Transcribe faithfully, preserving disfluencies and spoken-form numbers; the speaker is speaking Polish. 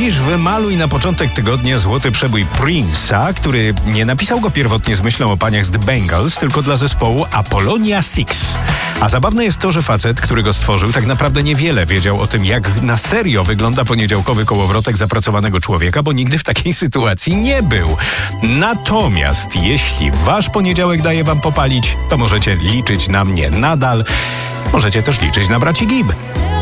Klawisz wymaluj na początek tygodnia złoty przebój Prince'a, który nie napisał go pierwotnie z myślą o paniach z The Bangles, tylko dla zespołu Apollonia Six. A zabawne jest to, że facet, który go stworzył, tak naprawdę niewiele wiedział o tym, jak na serio wygląda poniedziałkowy kołowrotek zapracowanego człowieka, bo nigdy w takiej sytuacji nie był. Natomiast jeśli wasz poniedziałek daje wam popalić, to możecie liczyć na mnie nadal. Możecie też liczyć na braci Gibb.